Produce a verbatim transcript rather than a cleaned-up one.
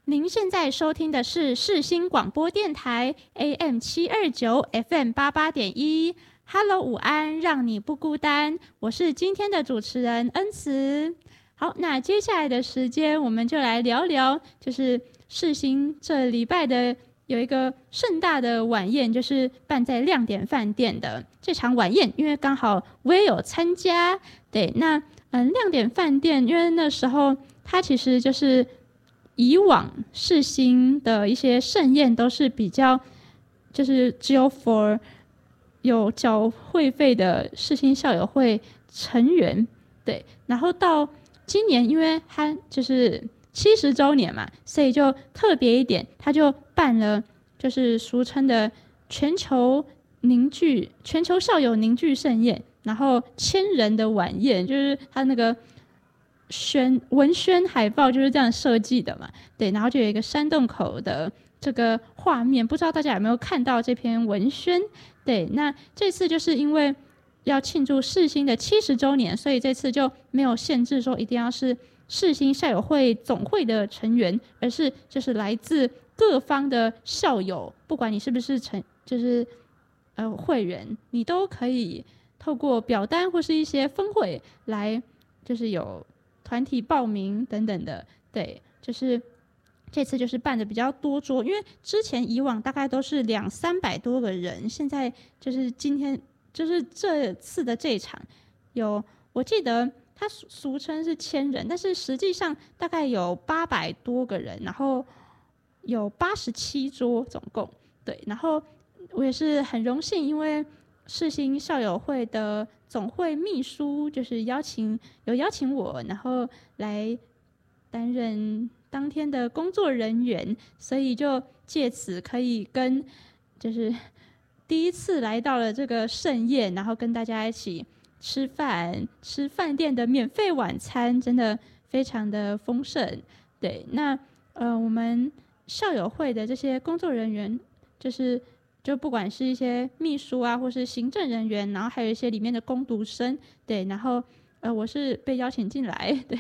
您现在收听的是世新广播电台 A M 七二九 F M 八八点一。Hello， 午安，让你不孤单。我是今天的主持人恩慈。好，那接下来的时间我们就来聊聊，就是世新这礼拜的有一个盛大的晚宴，就是办在亮点饭店的这场晚宴，因为刚好我也有参加。对，那嗯，亮点饭店，因为那时候它其实就是以往世新的一些盛宴都是比较，就是只有 for 有缴会费的世新校友会成员，对，然后到今年，因为它就是七十周年嘛，所以就特别一点，他就办了就是俗称的全球凝聚、全球校友凝聚盛宴，然后千人的晚宴，就是他那个宣文宣海报就是这样设计的嘛，对，然后就有一个山洞口的这个画面，不知道大家有没有看到这篇文宣？对，那这次就是因为要庆祝世新的七十周年，所以这次就没有限制说一定要是世新校友会总会的成员，而是就是来自各方的校友，不管你是不是成就是呃会员，你都可以透过表单或是一些分会来，就是有团体报名等等的。对，就是这次就是办的比较多桌，因为之前以往大概都是两三百多个人，现在就是今天就是这次的这一场有，我记得它俗称是千人，但是实际上大概有八百多个人，然后有八十七桌总共。对，然后我也是很荣幸，因为世新校友会的总会秘书就是邀请有邀请我，然后来担任当天的工作人员，所以就借此可以跟就是第一次来到了这个盛宴，然后跟大家一起吃饭，吃饭店的免费晚餐，真的非常的丰盛。对，那呃我们校友会的这些工作人员，就是就不管是一些秘书啊，或是行政人员，然后还有一些里面的工读生，对，然后呃我是被邀请进来，对，